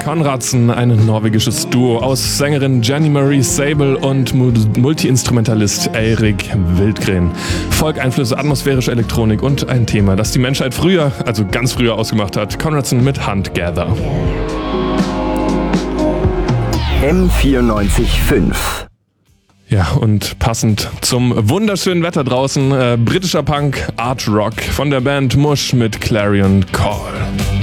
Konradsen, ein norwegisches Duo aus Sängerin Jenny Marie Sable und Multiinstrumentalist Eirik Wildgren. Folk-Einflüsse, atmosphärische Elektronik und ein Thema, das die Menschheit früher, also ganz früher ausgemacht hat. Konradsen mit Huntgather. M94.5. Ja, und passend zum wunderschönen Wetter draußen, britischer Punk, Art Rock von der Band Mush mit Clarion Call.